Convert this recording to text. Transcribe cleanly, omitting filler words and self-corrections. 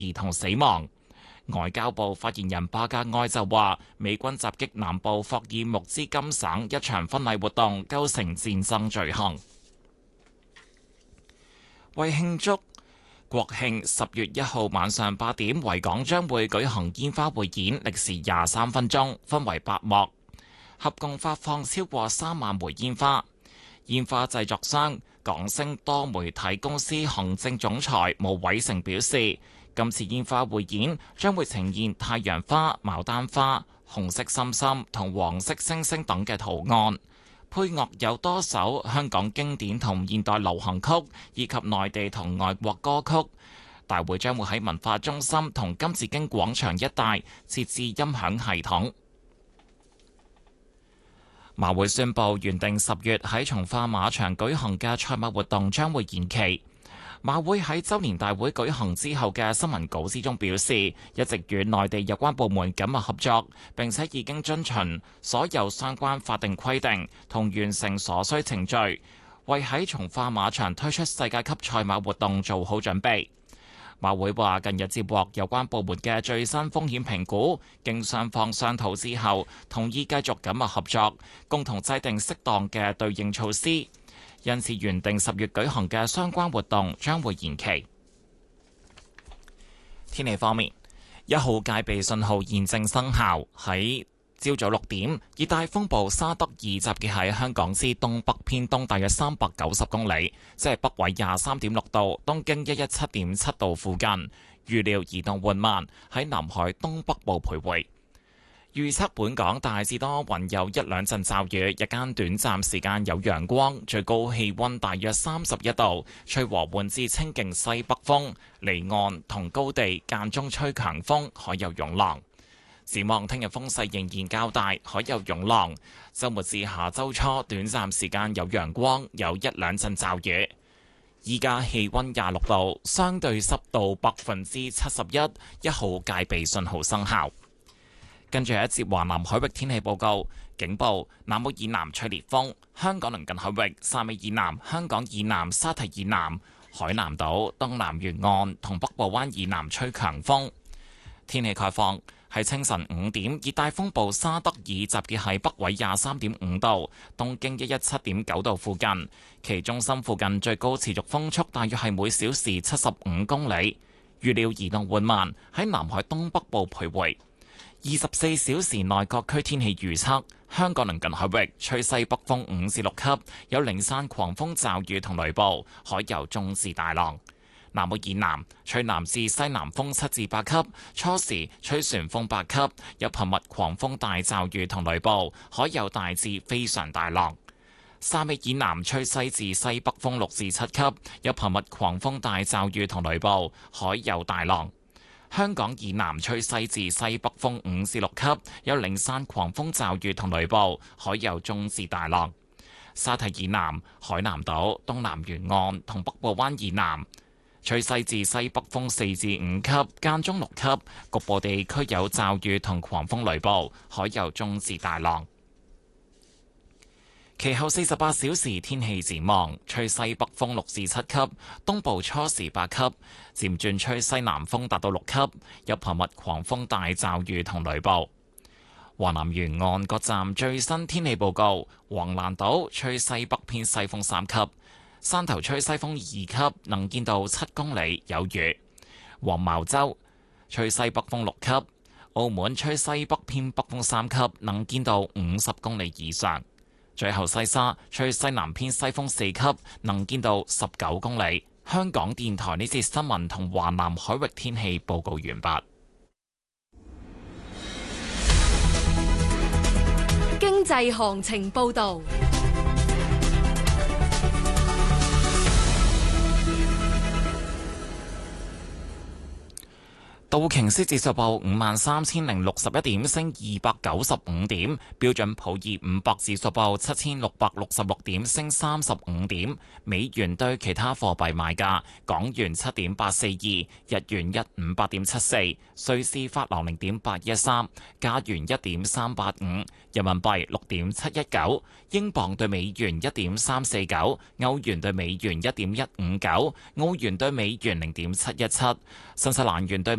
兒童死亡。外交部發言人巴格埃就話，美軍襲擊南部霍爾木茲金省一場婚禮活動構成戰爭罪行。為慶祝國慶10月1號晚上8點，維港將會舉行煙花匯演，歷時23分鐘，分為8幕，合共發放超過3萬枚煙花。煙花製作商港星多媒體公司行政總裁毛偉成表示，今次煙花匯演將會呈現太陽花、牡丹花、紅色心心同黃色星星等嘅圖案，配樂有多首香港經典同現代流行曲，以及內地同外國歌曲。大會將會喺文化中心同金紫荊廣場一帶設置音響系統。馬會宣布原定10月喺從化馬場舉行嘅賽馬活動將會延期。馬會喺周年大會舉行之後嘅新聞稿之中表示，一直與內地有關部門緊密合作，並且已經遵循所有相關法定規定同完成所需程序，為喺從化馬場推出世界級賽馬活動做好準備。馬會話近日接獲有關部門嘅最新風險評估，經雙方商討之後，同意繼續緊密合作，共同制定適當嘅對應措施。因此，原定10月舉行嘅相關活動將會延期。天氣方面，1號戒備信號現正生效。喺朝早6點，熱帶風暴沙德爾集結喺香港之東北偏東大約390公里，即係北緯23.6度、東經117.7度附近。預料移動緩慢，喺南海東北部徘徊。預測本港大致多雲，有一兩陣驟雨，日間短暫時間有陽光，最高氣溫大約31度，吹和緩至清勁西北風，離岸同高地間中吹強風，海有湧浪。展望聽日風勢仍然較大，海有湧浪。週末至下週初短暫時間有陽光，有一兩陣驟雨。依家氣溫26度，相對濕度71%，1號戒備信號生效。跟住一節華南海域天氣報告，警報：南澳以南吹烈風，香港鄰近海域、汕尾以南、香港以南、沙堤以南、海南島東南沿岸同北部灣以南吹強風。天氣概況：喺清晨5點，熱帶風暴沙德爾集結喺北緯23.5度、東經117.9度附近，其中心附近最高持續風速大約係每小時75公里，預料移動緩慢，喺南海東北部徘徊。24小時內各區天氣預測：香港鄰近海域吹西北風5至6級，有零散狂風驟雨同雷暴，海有中至大浪。南澳以南吹南至西南風7至8級，初時吹旋風8級，有頻密狂風大驟雨同雷暴，海有大至非常大浪。汕尾以南吹西至西北風6至7級，有頻密狂風大驟雨同雷暴，海有大浪。香港以南吹西至西北風5至6級，有零散狂風驟雨同雷暴，海有中至大浪。沙堤以南、海南島東南沿岸同北部灣以南吹西至西北風4至5級，間中6級，局部地區有驟雨同狂風雷暴，海有中至大浪。其後48小時天氣展望：吹西北風6至7級，東部初時8級，漸轉吹西南風達到6級，有頻密狂風大驟雨同雷暴。華南沿岸各站最新天氣報告：橫瀾島吹西北偏西風3級，汕頭吹西風2級，能見度7公里，有雨；黃茅洲吹西北風6級，澳門吹西北偏北風3級，能見度50公里以上。最後西沙吹西南偏西風4級，能見度19公里。香港電台呢節新聞同華南海域天氣報告完畢。 經濟行情報導。 道瓊斯指數報53,061點，升295點；標準普爾500指數報7,666點，升35點。美元對其他貨幣賣價：港元7.842，日元158.74，瑞士法郎0.813，加元1.385，人民幣6.719，英鎊對美元1.349，歐元對美元1.159，澳元對美元0.717，新西蘭元對